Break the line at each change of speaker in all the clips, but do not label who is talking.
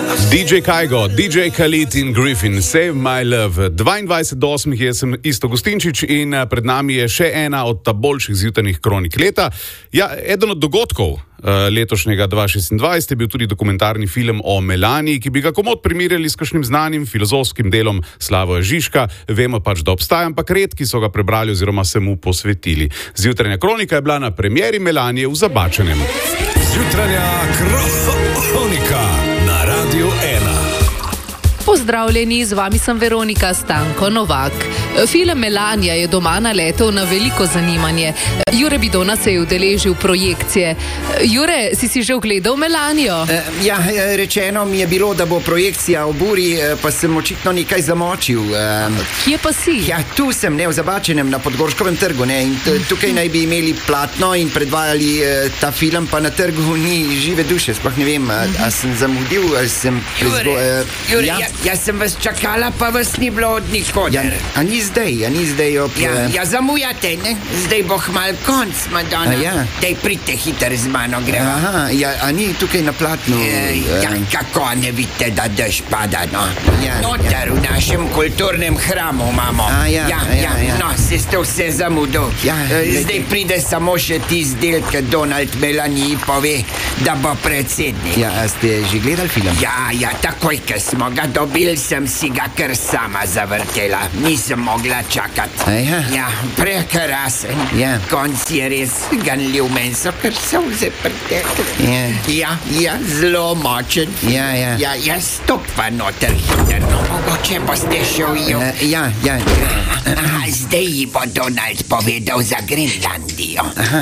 DJ Kygo, DJ Khalid in Griffin, Save My Love. 22 do 8 je sem Isto Gustinčič in pred nami je še ena od ta boljših zjutrajnih kronik leta. Ja, eden od dogodkov letošnjega 2026 je bil tudi dokumentarni film o Melaniji, ki bi ga komot primerjali s kakšnim znanim filozofskim delom Slavoja Žižka. Vemo pač, da obstaja, ampak redki so ga prebrali oziroma se mu posvetili. Zjutrajna kronika je bila na premieri Melanije v Zabačenem.
Zjutranja kronika na Radio 1.
Pozdravljeni, z vami sem Veronika Stanko Novak. Film Melanija je doma naletel na veliko zanimanje. Jure Bidona se je udeležil projekcije. Jure, si že ogledal Melanijo?
Rečeno mi je bilo, da bo projekcija o buri, pa sem očitno nekaj zamočil.
Kje pa si?
Ja, tu sem, v Zabačenem, na Podgorškovem trgu, in tukaj naj bi imeli platno in predvajali ta film, pa na trgu ni žive duše, sploh ne vem, a sem zamudil, ali sem...
Jaz sem vas čakala, pa vas ni bilo od nikoder.
A ni zdaj ob...
Zamujate, ne? Zdaj bo hmal konc, Madonna. Daj, pridite hiter z mano, gremo.
Aha, a ni tukaj na platnu?
Kako ne vidite, da dež pada, no? Noter v našem kulturnem hramu imamo. No, se ste vse zamudil. Zdaj pride samo še tisti del, ki Donald Melaniji pove, da bo predsednik.
A ste že gledali film?
Ja, takoj, ker smo ga dobili, sem si ga kar sama zavrtela. Nisem mogla čakati. Prekrasen. Konc je res ganljiv, meni so kar solze pretekle. Zelo močen. Stopa noter hiterno, mogoče boste še ujel. Zdaj ji bo Donald povedal za Grenlandijo.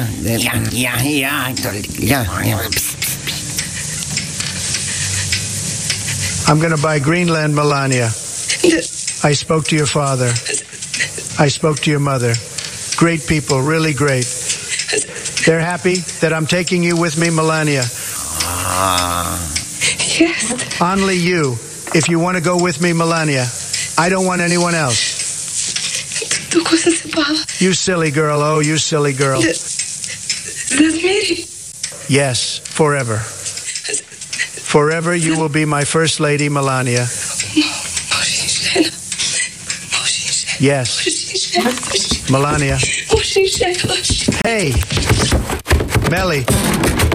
I'm going to buy Greenland, Melania. I spoke to your father. I spoke to your mother. Great people, really great. They're happy that I'm taking you with me, Melania.
Yes.
Only you, if you want to go with me, Melania. I don't want anyone else. You silly girl, oh, you silly girl.
That's me.
Yes, forever. Forever you will be my first lady, Melania. Yes. Melania. Hey, Melly.